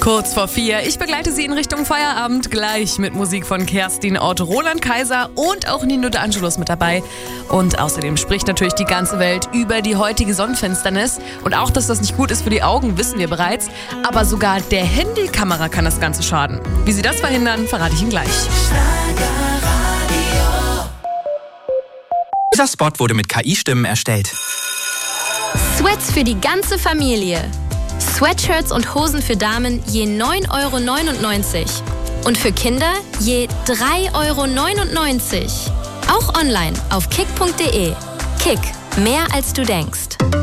Kurz vor 4. Ich begleite Sie in Richtung Feierabend, gleich mit Musik von Kerstin Ott, Roland Kaiser und auch Nino De Angelis mit dabei. Und außerdem spricht natürlich die ganze Welt über die heutige Sonnenfinsternis. Und auch, dass das nicht gut ist für die Augen, wissen wir bereits. Aber sogar der Handykamera kann das Ganze schaden. Wie Sie das verhindern, verrate ich Ihnen gleich. Dieser Spot wurde mit KI-Stimmen erstellt. Sweats für die ganze Familie. Sweatshirts und Hosen für Damen je 9,99 € und für Kinder je 3,99 €. Auch online auf kick.de. Kick, mehr als du denkst.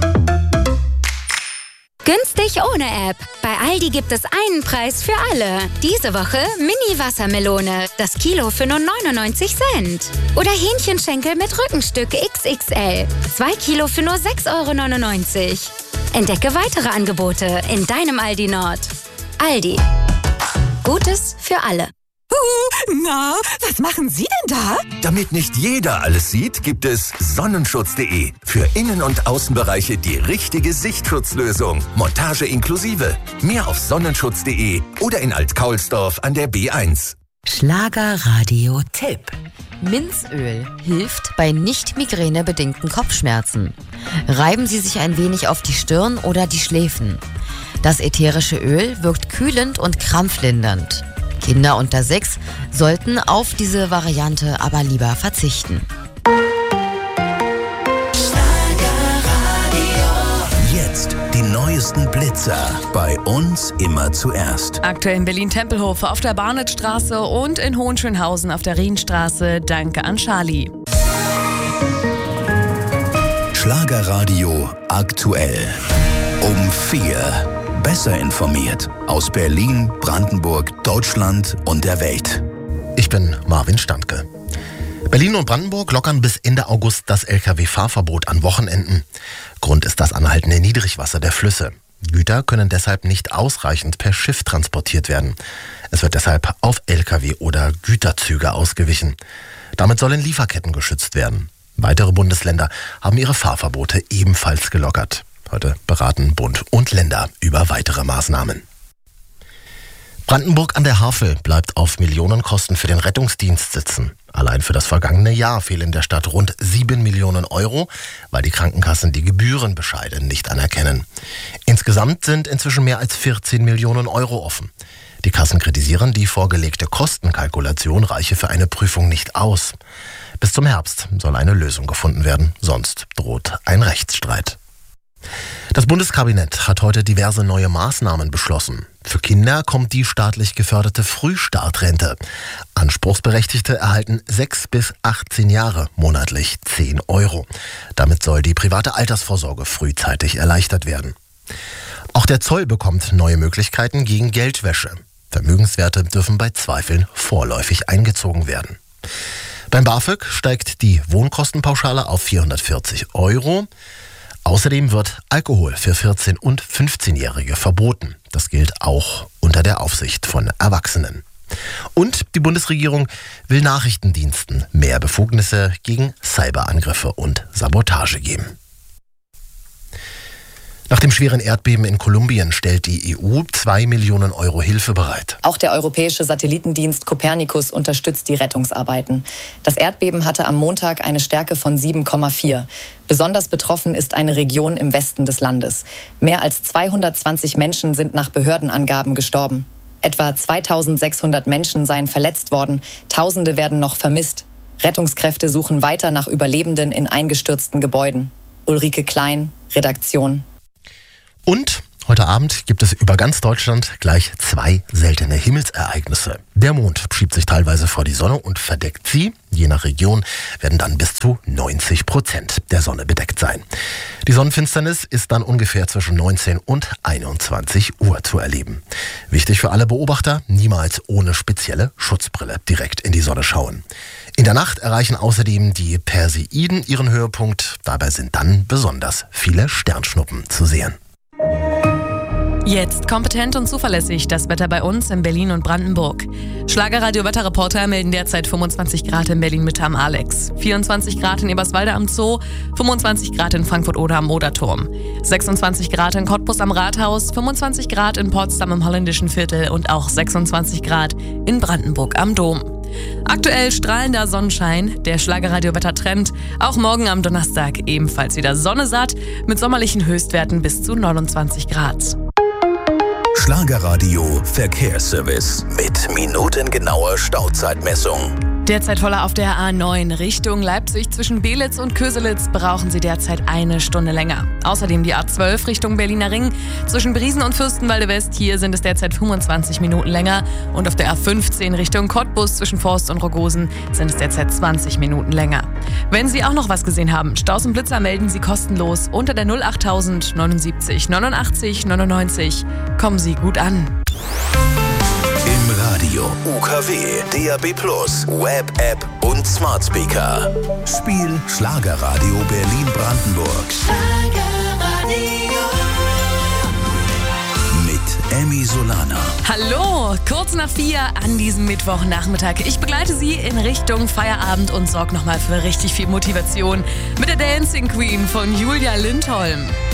Günstig ohne App. Bei Aldi gibt es einen Preis für alle. Diese Woche Mini-Wassermelone. Das Kilo für nur 99 Cent. Oder Hähnchenschenkel mit Rückenstück XXL. 2 Kilo für nur 6,99 €. Entdecke weitere Angebote in deinem Aldi Nord. Aldi. Gutes für alle. Na, was machen Sie denn da? Damit nicht jeder alles sieht, gibt es Sonnenschutz.de. Für Innen- und Außenbereiche die richtige Sichtschutzlösung. Montage inklusive. Mehr auf Sonnenschutz.de oder in Alt-Kaulsdorf an der B1. Schlagerradio-Tipp. Minzöl hilft bei nicht migränebedingten Kopfschmerzen. Reiben Sie sich ein wenig auf die Stirn oder die Schläfen. Das ätherische Öl wirkt kühlend und krampflindernd. Kinder unter 6 sollten auf diese Variante aber lieber verzichten. Jetzt die neuesten Blitzer. Bei uns immer zuerst. Aktuell in Berlin-Tempelhof auf der Barnettstraße und in Hohenschönhausen auf der Rienstraße. Danke an Charlie. Schlagerradio aktuell. Um 4. Besser informiert. Aus Berlin, Brandenburg, Deutschland und der Welt. Ich bin Marvin Standke. Berlin und Brandenburg lockern bis Ende August das Lkw-Fahrverbot an Wochenenden. Grund ist das anhaltende Niedrigwasser der Flüsse. Güter können deshalb nicht ausreichend per Schiff transportiert werden. Es wird deshalb auf Lkw oder Güterzüge ausgewichen. Damit sollen Lieferketten geschützt werden. Weitere Bundesländer haben ihre Fahrverbote ebenfalls gelockert. Heute beraten Bund und Länder über weitere Maßnahmen. Brandenburg an der Havel bleibt auf Millionenkosten für den Rettungsdienst sitzen. Allein für das vergangene Jahr fehlen der Stadt rund 7 Millionen €, weil die Krankenkassen die Gebührenbescheide nicht anerkennen. Insgesamt sind inzwischen mehr als 14 Millionen € offen. Die Kassen kritisieren, die vorgelegte Kostenkalkulation reiche für eine Prüfung nicht aus. Bis zum Herbst soll eine Lösung gefunden werden, sonst droht ein Rechtsstreit. Das Bundeskabinett hat heute diverse neue Maßnahmen beschlossen. Für Kinder kommt die staatlich geförderte Frühstartrente. Anspruchsberechtigte erhalten 6 bis 18 Jahre monatlich 10 €. Damit soll die private Altersvorsorge frühzeitig erleichtert werden. Auch der Zoll bekommt neue Möglichkeiten gegen Geldwäsche. Vermögenswerte dürfen bei Zweifeln vorläufig eingezogen werden. Beim BAföG steigt die Wohnkostenpauschale auf 440 €. Außerdem wird Alkohol für 14- und 15-Jährige verboten. Das gilt auch unter der Aufsicht von Erwachsenen. Und die Bundesregierung will Nachrichtendiensten mehr Befugnisse gegen Cyberangriffe und Sabotage geben. Nach dem schweren Erdbeben in Kolumbien stellt die EU 2 Millionen € Hilfe bereit. Auch der europäische Satellitendienst Copernicus unterstützt die Rettungsarbeiten. Das Erdbeben hatte am Montag eine Stärke von 7,4. Besonders betroffen ist eine Region im Westen des Landes. Mehr als 220 Menschen sind nach Behördenangaben gestorben. Etwa 2600 Menschen seien verletzt worden. Tausende werden noch vermisst. Rettungskräfte suchen weiter nach Überlebenden in eingestürzten Gebäuden. Ulrike Klein, Redaktion. Und heute Abend gibt es über ganz Deutschland gleich 2 seltene Himmelsereignisse. Der Mond schiebt sich teilweise vor die Sonne und verdeckt sie. Je nach Region werden dann bis zu 90% der Sonne bedeckt sein. Die Sonnenfinsternis ist dann ungefähr zwischen 19 und 21 Uhr zu erleben. Wichtig für alle Beobachter, niemals ohne spezielle Schutzbrille direkt in die Sonne schauen. In der Nacht erreichen außerdem die Perseiden ihren Höhepunkt. Dabei sind dann besonders viele Sternschnuppen zu sehen. Jetzt kompetent und zuverlässig das Wetter bei uns in Berlin und Brandenburg. Schlagerradio-Wetterreporter melden derzeit 25 Grad in Berlin-Mitte am Alex, 24 Grad in Eberswalde am Zoo, 25 Grad in Frankfurt-Oder am Moderturm, 26 Grad in Cottbus am Rathaus, 25 Grad in Potsdam im Holländischen Viertel und auch 26 Grad in Brandenburg am Dom. Aktuell strahlender Sonnenschein, der Schlagerradio-Wettertrend. Auch morgen am Donnerstag ebenfalls wieder Sonne satt mit sommerlichen Höchstwerten bis zu 29 Grad. Schlagerradio Verkehrsservice mit minutengenauer Stauzeitmessung. Derzeit voller auf der A9 Richtung Leipzig zwischen Belitz und Köselitz brauchen Sie derzeit 1 Stunde länger. Außerdem die A12 Richtung Berliner Ring zwischen Briesen und Fürstenwalde West. Hier sind es derzeit 25 Minuten länger. Und auf der A15 Richtung Cottbus zwischen Forst und Rogosen sind es derzeit 20 Minuten länger. Wenn Sie auch noch was gesehen haben, Staus und Blitzer melden Sie kostenlos unter der 08000 79 89 99. Kommen Sie gut an. Im Radio, UKW, DAB+, Web-App und Smart Speaker. Spiel Schlagerradio Berlin-Brandenburg. Mit Emmy Solana. Hallo, kurz nach 4 an diesem Mittwochnachmittag. Ich begleite Sie in Richtung Feierabend und sorge nochmal für richtig viel Motivation mit der Dancing Queen von Julia Lindholm.